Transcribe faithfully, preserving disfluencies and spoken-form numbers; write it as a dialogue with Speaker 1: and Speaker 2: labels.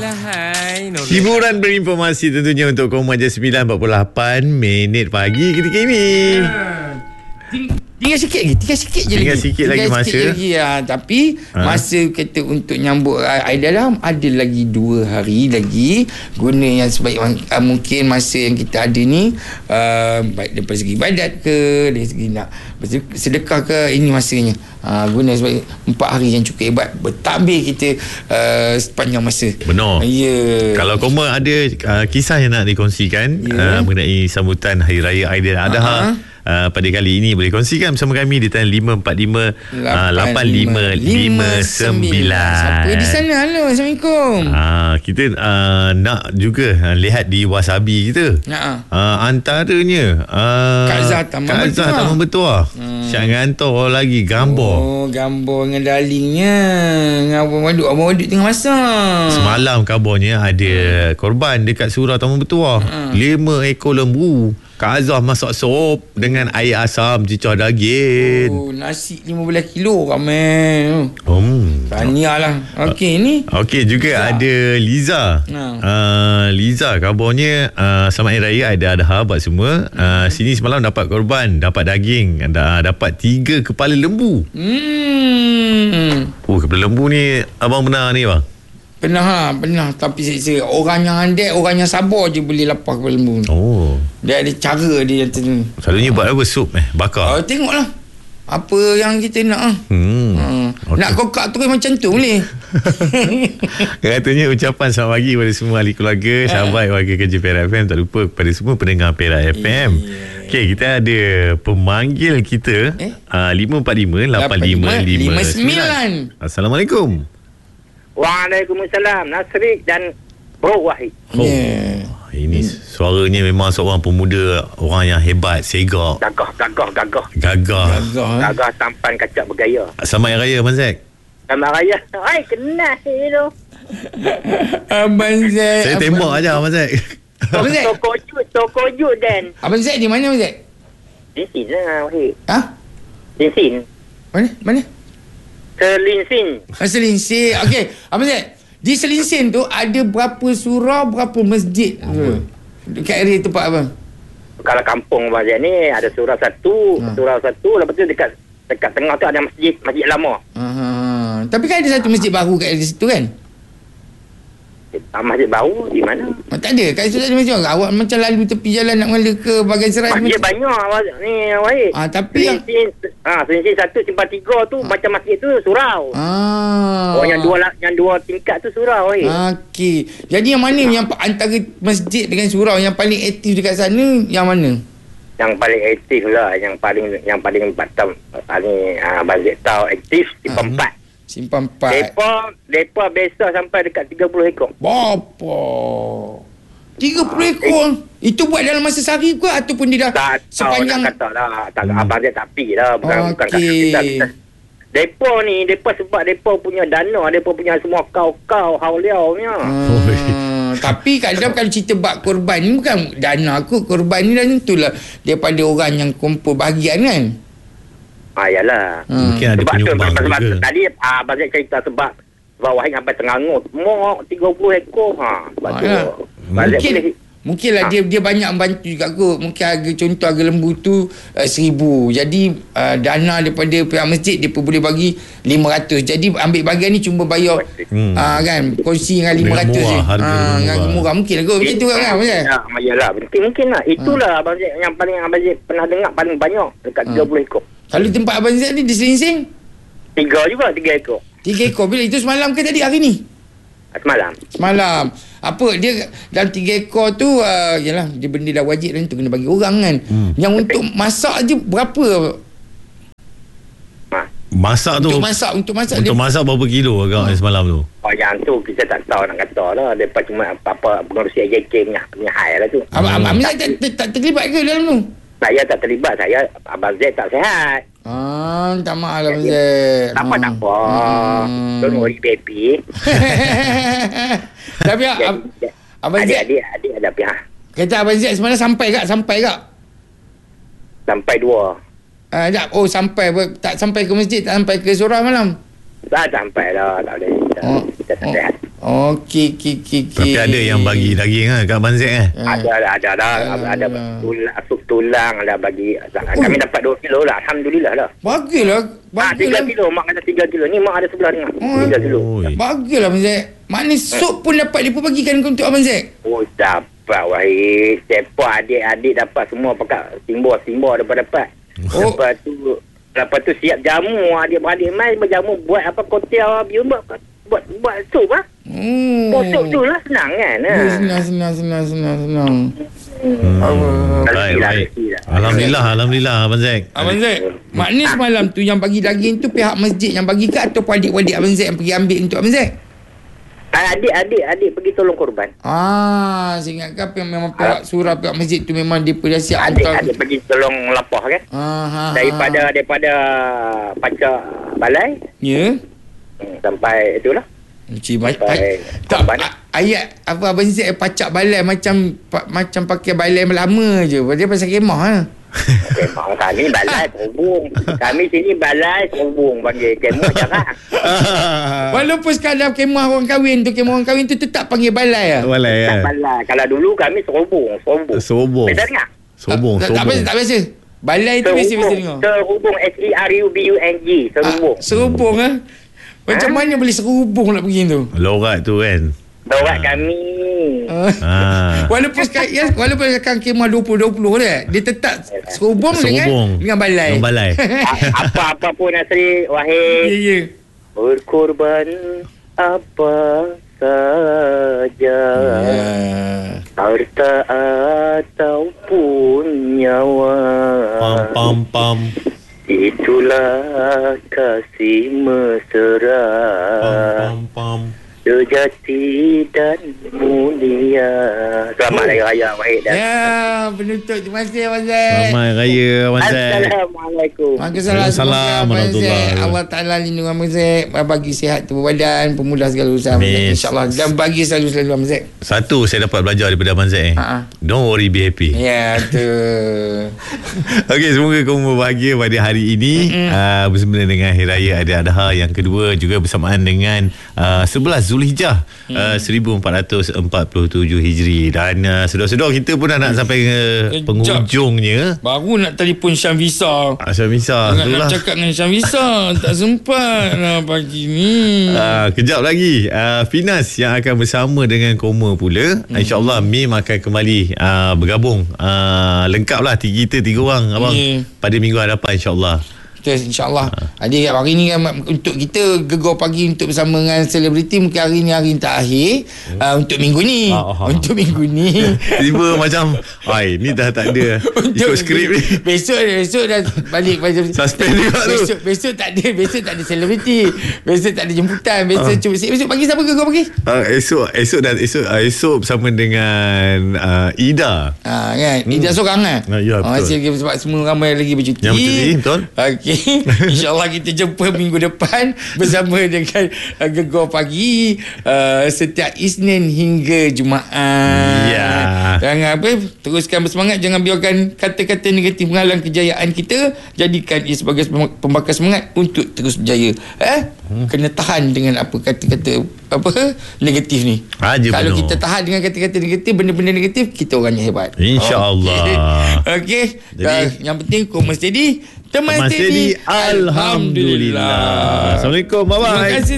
Speaker 1: Hai Nurul.
Speaker 2: Hiburan berinformasi tentunya untuk kaum Maja sembilan empat puluh lapan minit pagi ketika ini.
Speaker 1: Tinggal sikit lagi, tinggal sikit je
Speaker 2: tinggal
Speaker 1: lagi.
Speaker 2: Sikit tinggal lagi masa.
Speaker 1: Sikit lagi, ya. Tapi ha? masa kata untuk nyambut Aidalam ada lagi dua hari lagi. Guna yang sebaik uh, mungkin masa yang kita ada ni, uh, baik daripada segi ibadat ke, dari segi nak sedekah ke, ini masanya. Uh, guna sebaik empat hari yang cukup hebat, bertabir kita uh, sepanjang masa.
Speaker 2: Benar.
Speaker 1: Ya. Yeah.
Speaker 2: Kalau kamu ada uh, kisah yang nak dikongsikan yeah. uh, mengenai sambutan Hari Raya Aidil Adha, uh-huh. Uh, pada kali ini boleh kongsikan bersama kami di talian lima empat lima lapan lima lima sembilan.
Speaker 1: Siapa di sana? Halo, Assalamualaikum.
Speaker 2: Uh, kita uh, nak juga uh, lihat di Wasabi kita.
Speaker 1: Nah.
Speaker 2: Uh, antaranya uh,
Speaker 1: Kak Zah Taman
Speaker 2: Kak Zah Taman Bertuah. Hmm. Syak ngantor lagi gambar.
Speaker 1: Oh, gambar dengan dalingnya. Abang Waduk, Abang Waduk tengah masak.
Speaker 2: Semalam kabarnya ada korban dekat Surau Taman Bertuah. Hmm. Lima ekor lembu. Kak Azhar masak sop dengan air asam cicah daging.
Speaker 1: Oh, nasi lima belas kilo ramai.
Speaker 2: Hmm.
Speaker 1: Tahniah lah. Okey, ni.
Speaker 2: Okey, juga Liza. Ada Liza. Nah. Uh, Liza kabarnya uh, selamat Hari Raya Aidil Adha buat semua. Uh, sini semalam dapat korban, dapat daging, uh, dapat tiga kepala lembu.
Speaker 1: Hmm.
Speaker 2: Oh, kepala lembu ni abang pernah ni bang?
Speaker 1: Pernah ha, pernah. Tapi saya, orang yang andai, orang yang sabar je boleh lapar kepala lembu.
Speaker 2: Oh.
Speaker 1: Dia ada cara dia yang tu.
Speaker 2: Selalunya buat apa? Sup eh? Bakar?
Speaker 1: Oh, tengoklah. Apa yang kita nak.
Speaker 2: Hmm.
Speaker 1: Hmm. Okay. Nak kokak tu macam tu boleh.
Speaker 2: Katanya ucapan selamat pagi kepada semua ahli keluarga, sahabat warga kerja Perak F M. Tak lupa kepada semua pendengar Perak F M. Yeah. Okey, kita ada pemanggil kita. Eh? Uh, lima empat lima lapan lima lima sembilan. Assalamualaikum.
Speaker 3: Waalaikumsalam. Nasrik dan Bro Wahid.
Speaker 2: Oh. Yeah. Ini suaranya memang seorang pemuda, orang yang hebat, segak.
Speaker 3: Gagah, gagah, gagah.
Speaker 2: Gagah.
Speaker 1: Gagah, eh?
Speaker 3: Gagah tampan kacak bergaya.
Speaker 2: Selamat Hari Raya, Abang Zack.
Speaker 3: Selamat Raya. Hai, kenal tu.
Speaker 1: Abang Zack.
Speaker 2: Saya tembak aja Abang Zack.
Speaker 1: Abang Zack.
Speaker 3: Toko jut, toko jut dan.
Speaker 1: Abang Zack di mana, Abang Zack?
Speaker 3: Linsin lah, Wahid.
Speaker 1: Ha?
Speaker 3: Linsin.
Speaker 1: Mana? Mana?
Speaker 3: Selinsin.
Speaker 1: Selinsin. Okey, Abang Zack. Di Selinsin tu ada berapa surau, berapa masjid? Oh. Dekat area tempat abang?
Speaker 3: Kalau kampung Abang Zack ni ada surau satu, ha. surau satu, lepas tu dekat dekat tengah tu ada masjid, masjid lama.
Speaker 1: Aha. Tapi kan ada satu masjid baru kat situ kan?
Speaker 3: Masjid baru di mana?
Speaker 1: Oh, tak ada. Kat situ tak ada masjid baru. Awak macam lalu tepi jalan nak mengala ke Bagan Serai.
Speaker 3: Masjid
Speaker 1: macam...
Speaker 3: banyak ni Wahid.
Speaker 1: Ah, tapi yang
Speaker 3: ah, Selinsin satu, Simpang Tiga tu ah. macam masjid tu surau.
Speaker 1: Ah.
Speaker 3: Oh, yang dua yang dua tingkat tu surau Wahid.
Speaker 1: Okey. Jadi yang mana ah. yang antara masjid dengan surau yang paling aktif dekat sana yang mana?
Speaker 3: Yang paling aktif lah, yang paling yang paling batam paling ah Bazir tahu aktif Simpang Empat.
Speaker 1: Simpang Empat.
Speaker 3: Depa depa biasa sampai dekat tiga puluh ekor.
Speaker 1: Bapa. tiga puluh ekor. Eh. Itu buat dalam masa sehari ke ataupun dia dah
Speaker 3: tak,
Speaker 1: sepanjang
Speaker 3: tak tahu lah. Tak hmm. abang dia tak pi lah, bukan
Speaker 1: okay.
Speaker 3: bukan kita. Depa ni depa sebab depa punya dana, depa punya semua kau-kau hauliaunya.
Speaker 1: Hmm. Tapi kadang kalau cerita bab korban ni bukan dana aku, korban ni dah tentulah daripada orang yang kumpul bahagian kan.
Speaker 3: Ah, yalah.
Speaker 2: Hmm. Mungkin ada penyumbang juga.
Speaker 3: Sebab, sebab, tadi ah, Abang Zack cerita sebab sebab Wahid sampai Terengganu semua tiga puluh ekor. Ha, sebab tu.
Speaker 1: Mungkin mungkinlah ha. dia dia banyak membantu juga kot. Mungkin harga contoh harga lembu tu uh, seribu. Jadi uh, dana daripada pihak masjid dia pun boleh bagi lima ratus. Jadi ambil bahagian ni cuma bayar hmm. uh, kan kongsi dengan lima ratus je. Ha, dengan murah mungkin lah kot. Macam tu kan Abang Zack?
Speaker 3: Ya, yalah. Mungkin mungkin lah. Itulah ha. Abang Zack yang paling Abang Zack pernah dengar paling banyak dekat ha. tiga puluh ekor.
Speaker 1: Kalau tempat Abang Zack ni di Selinsin?
Speaker 3: Tiga juga, tiga ekor.
Speaker 1: Tiga ekor. Bila itu semalam ke tadi hari ni?
Speaker 3: Semalam.
Speaker 1: Semalam. Apa dia dalam tiga ekor tu uh, yalah dia benda dah wajib dan tu kena bagi orang kan. Hmm. Yang Tapi, untuk masak je berapa?
Speaker 2: Ma. Masak tu.
Speaker 1: Untuk masak, untuk masak
Speaker 2: Untuk dia, masak berapa kilo agak hmm. semalam tu?
Speaker 3: Oh yang tu kita tak tahu nak kata lah. Depa cuma apa-apa pengurusi A J K punya punya hal lah tu.
Speaker 1: Abang hmm. Abang tak, tak, tak terlibat ke dalam tu?
Speaker 3: Saya tak terlibat. Saya Abang Zack tak sihat.
Speaker 1: Ah, minta maaf lah Abang Zack.
Speaker 3: Tak apa, tak apa. Hmm. Don't worry baby.
Speaker 1: Tapi Abang Zack,
Speaker 3: adik, adik ada pihak.
Speaker 1: kata Abang Zack sebenarnya sampai tak? Sampai tak?
Speaker 3: Sampai dua.
Speaker 1: Ah, tak. Oh, sampai. Tak sampai ke masjid, tak sampai ke surau malam?
Speaker 3: Tak sampai dah. Tak boleh. Kita,
Speaker 1: oh.
Speaker 3: kita tak sihat.
Speaker 1: Okey, okey, okey.
Speaker 2: Tapi ada yang bagi daging kan kat Abang Zack kan?
Speaker 3: Ada ada ada ada
Speaker 1: Ah.
Speaker 3: ada tulang, sup tulang ada bagi. Kami dapat dua kilo lah, alhamdulillah lah.
Speaker 1: Bagilah.
Speaker 3: Ah, tiga
Speaker 1: Bagilah.
Speaker 3: kilo, mak kata tiga kilo. Ni mak ada sebelah tengah. Tiga kilo.
Speaker 2: Oi.
Speaker 1: Bagilah Abang Zack. Maknanya sup pun dapat dia bagikan untuk Abang Zack.
Speaker 3: Oh, dapat Wahid. Siapa adik-adik dapat semua pakai simbol-simbol dapat dapat.
Speaker 1: Oh.
Speaker 3: Lepas tu lepas tu siap jamu adik-beradik mai berjamu buat apa kotiau biar buat buat buat sup ah.
Speaker 1: Hmm.
Speaker 3: Buat sup tu lah senang kan. Ha.
Speaker 1: Ya, senang, senang, senang, senang, senang.
Speaker 2: Hmm.
Speaker 1: Allah.
Speaker 2: Baik, baik. Alhamdulillah, Alhamdulillah Abang Zack.
Speaker 1: Abang Zack, maknanya semalam tu yang bagi daging tu pihak masjid yang bagi ke ataupun adik-adik Abang Zack yang pergi ambil untuk Abang Zack?
Speaker 3: Adik-adik adik pergi tolong korban.
Speaker 1: Ah, saya ingatkan apa memang pihak surah pihak masjid tu memang dia dah siap
Speaker 3: Adik
Speaker 1: hantar.
Speaker 3: adik pergi tolong lapah kan.
Speaker 1: Ah, ha,
Speaker 3: Daripada daripada pacak balai
Speaker 1: ya.
Speaker 3: hmm, sampai itulah.
Speaker 1: Cik baik.
Speaker 3: Sampai
Speaker 1: Tak
Speaker 3: korban.
Speaker 1: a- ayat apa Abang Zack pacak balai macam pa, macam pakai balai lama je. Dia pasal kemah ah.
Speaker 3: Kemah kami balai serubung. Kami sini balai serubung panggil kemah jarak.
Speaker 1: Walaupun sekadar kemah orang kahwin tu, kemah orang kahwin tu tetap panggil balai ah.
Speaker 2: Walai
Speaker 3: Tak
Speaker 2: kan?
Speaker 3: balai. Kalau dulu kami serubung, serubung.
Speaker 2: Sobong.
Speaker 3: Biasa dengar?
Speaker 2: Sobong,
Speaker 1: tak, tak, tak biasa,
Speaker 2: sobong.
Speaker 1: tak biasa. Balai tu biasa biasa dengar.
Speaker 3: Serubung S E R U B U N G serubung.
Speaker 1: Ah, serubung ah. Macam mana boleh serubung nak pergi tu?
Speaker 2: Lorat tu kan?
Speaker 3: Dorat kami.
Speaker 1: Ah.
Speaker 2: Ah.
Speaker 1: Walaupun sekarang ya, walaupun sekarang kemah dua puluh dua puluh dia, dia tetap serubung
Speaker 2: Serubung.
Speaker 1: dengan dengan balai.
Speaker 2: Dengan balai.
Speaker 3: A- Apa-apa pun Nasri
Speaker 1: Ya,
Speaker 3: Wahid.
Speaker 1: ya.
Speaker 3: Berkorban apa saja.
Speaker 1: Ya.
Speaker 3: Harta ataupun nyawa.
Speaker 2: Pam pam pam.
Speaker 3: Itulah kasih mesra.
Speaker 2: Pam pam pam.
Speaker 3: Sejati dan mulia. Selamat Hari Raya Wahid dan
Speaker 1: Ya, penutup. Terima kasih Abang Zack.
Speaker 2: Selamat Raya Abang Zack.
Speaker 3: Assalamualaikum.
Speaker 1: Waalaikumsalam.
Speaker 2: Waalaikumsalam warahmatullahi.
Speaker 1: Allah Ta'ala lindungi Abang Zack, bagi sihat tubuh badan, pemudah segala usaha Abang Zack,
Speaker 2: Amin.
Speaker 1: InsyaAllah. Dan bagi selalu-selalu Abang Zack.
Speaker 2: Satu saya dapat belajar daripada Abang Zack eh.
Speaker 1: Ha-ha.
Speaker 2: Don't worry, be happy.
Speaker 1: Ya, tu.
Speaker 2: Okey, semoga kamu berbahagia pada hari ini uh, bersama dengan Hari Raya Aidiladha yang kedua, juga bersamaan dengan uh, sebelas Zulhijjah uh, seribu empat ratus empat puluh tujuh Hijri. Dan uh, sedar-sedar kita pun dah nak sampai ke penghujungnya.
Speaker 1: Baru nak telefon Syam Visa.
Speaker 2: Asal Misa
Speaker 1: Nak,
Speaker 2: itulah.
Speaker 1: nak cakap dengan Syam Visa. Tak sempat lah pagi ni.
Speaker 2: Uh, kejap lagi uh, Finas yang akan bersama dengan Koma pula. hmm. InsyaAllah Mim akan kembali uh, bergabung uh, lengkap lah kita tiga orang abang
Speaker 1: Yeah.
Speaker 2: pada minggu hadapan insyaAllah.
Speaker 1: Betul, insyaAllah. Adik hari ni kan untuk kita gegar pagi untuk bersama dengan selebriti, mungkin hari ni hari tak akhir uh, untuk minggu ni.
Speaker 2: Ah, ah, ah.
Speaker 1: Untuk minggu ni.
Speaker 2: Tiba macam ai ni dah tak ada ikut skrip ni.
Speaker 1: Besok besok dah balik pada
Speaker 2: Suspend juga tu.
Speaker 1: Besok besok tak ada, besok tak ada selebriti. Besok tak ada jemputan. Besok
Speaker 2: Ah.
Speaker 1: cuba besok pagi siapa gegar pagi?
Speaker 2: Uh, esok esok dan esok uh, esok bersama dengan uh, Ida.
Speaker 1: Ha kan. Hmm. Ida seorang kan?
Speaker 2: Ah, ya, betul.
Speaker 1: Masih sebab semua ramai lagi bercuti.
Speaker 2: Yang bercuti, betul.
Speaker 1: Okey. InsyaAllah kita jumpa minggu depan bersama dengan uh, Gegar Pagi uh, setiap Isnin hingga Jumaat.
Speaker 2: Ya.
Speaker 1: Jangan apa, teruskan bersemangat, jangan biarkan kata-kata negatif menghalang kejayaan kita. Jadikan ia sebagai pembakar semangat untuk terus berjaya. Eh? Hmm. Kena tahan dengan apa kata-kata apa negatif ni.
Speaker 2: Aja
Speaker 1: Kalau
Speaker 2: penuh.
Speaker 1: kita tahan dengan kata-kata negatif, benda-benda negatif, kita orang yang hebat.
Speaker 2: InsyaAllah.
Speaker 1: Okey. Okay.
Speaker 2: Jadi-
Speaker 1: Yang penting koma steady. Teman
Speaker 2: Teman
Speaker 1: steady.
Speaker 2: steady, Alhamdulillah. Assalamualaikum, bye-bye.
Speaker 1: Terima kasih.